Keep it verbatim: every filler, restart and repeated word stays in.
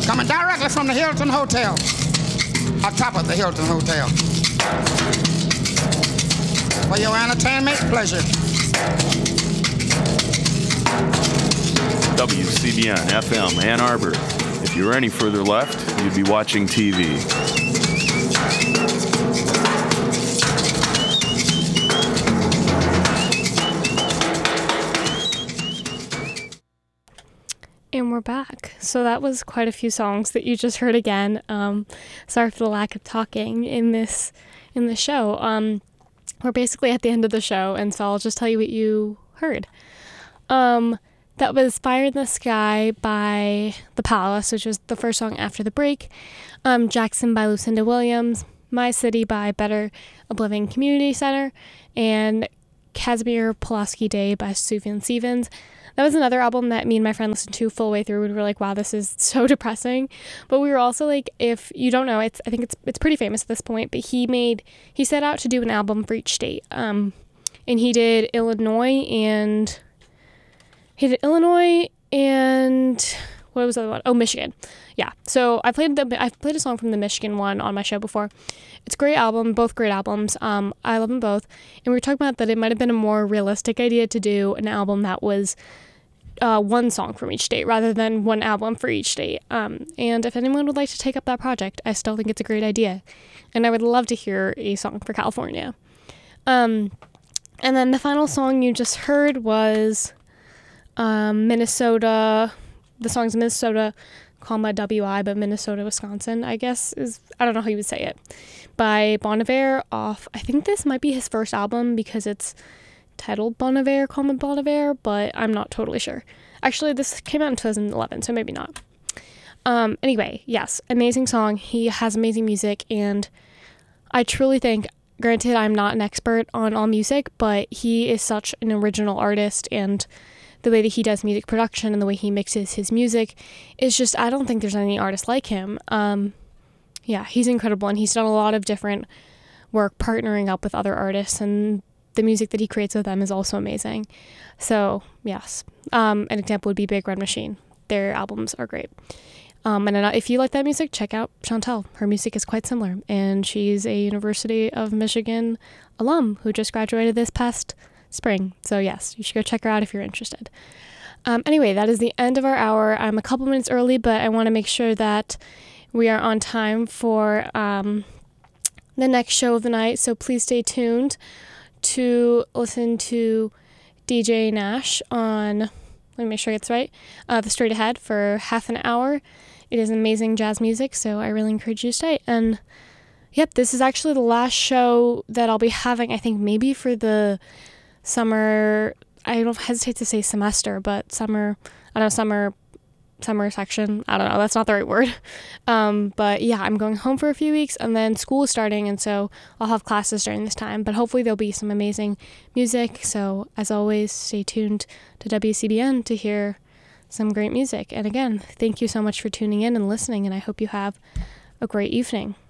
Coming directly from the Hilton Hotel, on top of the Hilton Hotel. For your entertainment pleasure. W C B N F M Ann Arbor. If you were any further left, you'd be watching T V. And we're back. So that was quite a few songs that you just heard again. Um, sorry for the lack of talking in this in the show. Um, we're basically at the end of the show, and so I'll just tell you what you heard. Um, that was Fire in the Sky by The Palace, which was the first song after the break. Um, Jackson by Lucinda Williams. My City by Better Oblivion Community Center. And Casimir Pulaski Day by Sufjan Stevens. That was another album that me and my friend listened to full way through and we were like, wow, this is so depressing. But we were also like, if you don't know, it's I think it's it's pretty famous at this point, but he made he set out to do an album for each state. Um and he did Illinois and he did Illinois and what was the other one? Oh, Michigan. Yeah. So I played the I've played a song from the Michigan one on my show before. It's a great album, both great albums. Um, I love them both. And we were talking about that it might have been a more realistic idea to do an album that was uh, one song from each state rather than one album for each state. Um, and if anyone would like to take up that project, I still think it's a great idea. And I would love to hear a song for California. Um, and then the final song you just heard was um, Minnesota. The song's Minnesota, comma W I, but Minnesota, Wisconsin, I guess is, I don't know how you would say it, by Bon Iver off, I think this might be his first album because it's titled Bon Iver, comma Bon Iver, but I'm not totally sure. Actually, this came out in twenty eleven, so maybe not. Um, anyway, yes, amazing song. He has amazing music, and I truly think, granted, I'm not an expert on all music, but he is such an original artist, and the way that he does music production and the way he mixes his music is just, I don't think there's any artist like him. Um, yeah, he's incredible, and he's done a lot of different work partnering up with other artists, and the music that he creates with them is also amazing. So, yes. Um, an example would be Big Red Machine. Their albums are great. Um, and if you like that music, check out Chantel. Her music is quite similar, and she's a University of Michigan alum who just graduated this past spring. So yes, you should go check her out if you're interested. Um, anyway, that is the end of our hour. I'm a couple minutes early, but I want to make sure that we are on time for um, the next show of the night. So please stay tuned to listen to D J Nash on, let me make sure I get this right, uh, The Straight Ahead for half an hour. It is amazing jazz music, so I really encourage you to stay. And yep, this is actually the last show that I'll be having, I think maybe for the summer, I don't hesitate to say semester, but summer, I don't know, summer, summer section, I don't know, that's not the right word. Um, but yeah, I'm going home for a few weeks, and then school is starting, and so I'll have classes during this time, but hopefully there'll be some amazing music. So as always, stay tuned to W C B N to hear some great music. And again, thank you so much for tuning in and listening, and I hope you have a great evening.